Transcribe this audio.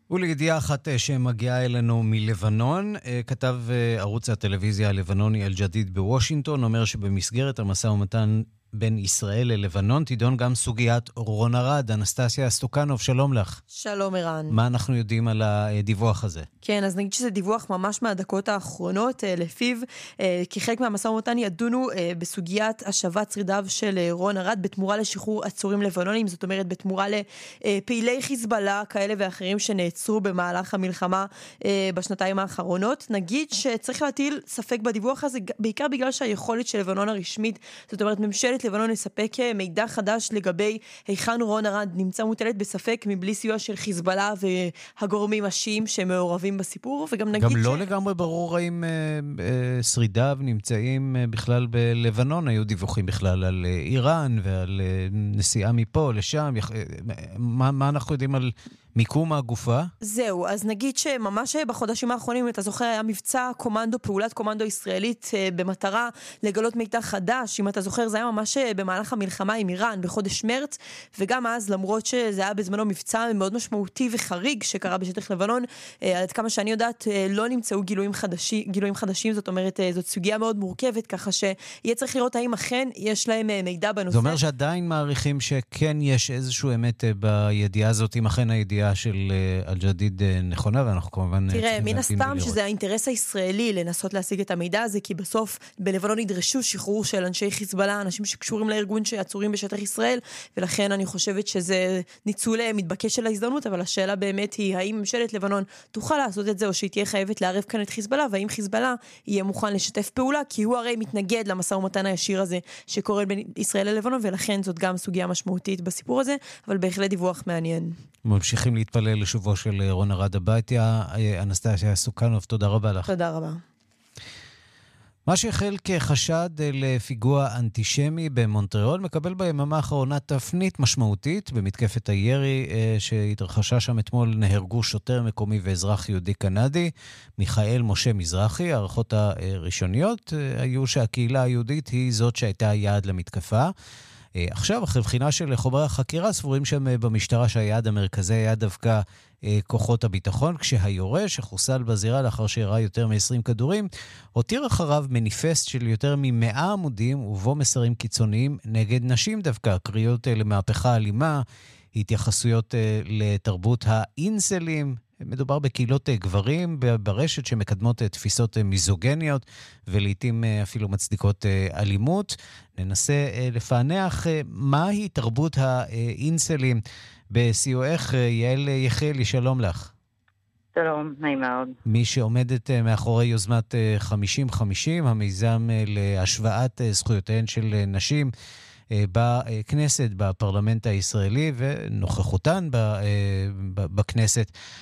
ולידיעה אחת שמגיעה אלינו מלבנון, כתב ערוץ הטלוויזיה הלבנוני אל-ג'דיד בוושינגטון, אומר שבמסגרת המשא ומתן בין ישראל ללבנון תידון גם סוגיית רון ארד. אנסטסיה סטוקנוב, שלום לך. שלום ערן. מה אנחנו יודעים על הדיווח הזה? כן, אז נגיד שזה דיווח ממש מהדקות האחרונות, לפיו כחלק מהמשא ומתן ידונו בסוגיית השבת שרידיו של רון ארד בתמורה לשחרור עצורים לבנונים, זאת אומרת בתמורה לפעילי חיזבאללה כאלה ואחרים שנעצרו במהלך המלחמה בשנתיים האחרונות. נגיד שצריך להטיל ספק בדיווח הזה, בעיקר בגלל שהיכולת של לבנון הרשמית, זאת אומרת ממשלת לבנון לספק מידע חדש לגבי היכן רון ארד נמצא מוטלת בספק מבלי סיוע של חיזבאללה והגורמים השיעים שמעורבים בסיפור, וגם נגיד גם לא לגמרי ברור האם שרידיו נמצאים בכלל בלבנון. היו דיווחים בכלל על איראן ועל נסיעה מפה לשם. מה אנחנו יודעים על מיקום הגופה? זהו, אז נגיד שממש בחודשים האחרונים, אתה זוכר, היה מבצע קומנדו, פעולת קומנדו ישראלית במטרה לגלות מידע חדש. אם אתה זוכר, זה היה ממש במהלך המלחמה עם איראן בחודש מרץ, וגם אז, למרות שזה היה בזמנו מבצע מאוד משמעותי וחריג שקרה בשטח לבנון, עד כמה שאני יודעת, לא נמצאו גילויים חדשים, זאת אומרת, זאת סוגיה מאוד מורכבת, ככה שיהיה צריך לראות האם אכן יש להם מידע בנושא. זה אומר שעדיין מעריכים שכן יש איזשהו אמת בידיעה הזאת, אם אכן הידיעה של אל-ג'דיד נכונה, ואנחנו כמובן תראה, מן הסתם שזה האינטרס הישראלי לנסות להשיג את המידע הזה, כי בסוף בלבנון נדרשו שחרור של אנשי חיזבאללה, אנשים שקשורים לארגון שעצורים בשטח ישראל, ולכן אני חושבת שזה ניצול מתבקש של ההזדמנות, אבל השאלה באמת היא, האם ממשלת לבנון תוכל לעשות את זה, או שהיא תהיה חייבת לערב כאן את חיזבאללה, והאם חיזבאללה יהיה מוכן לשתף פעולה, כי הוא הרי מתנגד למשא ומתן הישיר הזה שקורה בין ישראל ללבנון, ולכן זאת גם סוגיה משמעותית בסיפור הזה, אבל בהחלט דיווח מעניין. ממשיכים להתפלל לשובו של רון ארד הביתה. אנסטסיה סטוקנוב, תודה רבה לך. תודה רבה. מה שהחל כחשד לפיגוע אנטישמי במונטריאול מקבל ביממה האחרונה תפנית משמעותית. במתקפת הירי שהתרחשה שם אתמול נהרגו שוטר מקומי ואזרח יהודי קנדי, מיכאל משה מזרחי. הערכות הראשוניות היו שהקהילה היהודית היא זאת שהייתה היעד למתקפה. עכשיו, אחרי בחינה של חומרי החקירה, סבורים שם במשטרה שהיעד המרכזי היה דווקא כוחות הביטחון, כשהיורה שחוסל בזירה לאחר שהראה יותר מ-20 כדורים, הותיר אחריו מניפסט של יותר מ-100 עמודים, ובו מסרים קיצוניים נגד נשים דווקא, קריאות למהפכה אלימה, התייחסויות לתרבות האינסלים. מדובר בקהילות גברים ברשת שמקדמות תפיסות מיזוגניות ולעיתים אפילו מצדיקות אלימות. ננסה לפענח מהי תרבות האינסלים בסיועך. יעל יחיאלי, שלום לך. שלום, נעים מאוד. מי שעומדת מאחורי יוזמת 50-50, המיזם להשוואת זכויותיהן של נשים בכנסת, בפרלמנט הישראלי ונוכחותן בכנסת.